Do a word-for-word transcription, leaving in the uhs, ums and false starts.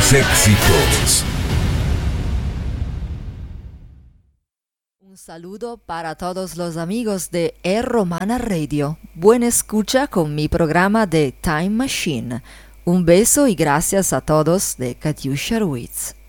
tus éxitos. Un saludo para todos los amigos de E Romana Radio. Buena escucha con mi programa de Time Machine. Un beso y gracias a todos de Katiusha Ruiz.